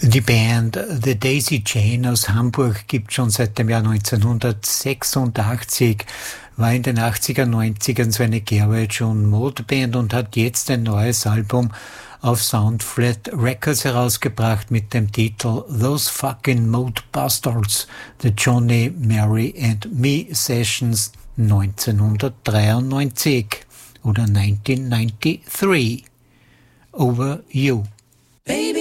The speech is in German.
Die Band The Daisy Chain aus Hamburg gibt schon seit dem Jahr 1986, war in den 80er, 90ern so eine Garage- und Modeband und hat jetzt ein neues Album auf Soundflat Records herausgebracht mit dem Titel Those Fucking Mode Bastards, The Johnny, Mary and Me Sessions 1993 oder 1993. Over You. Baby.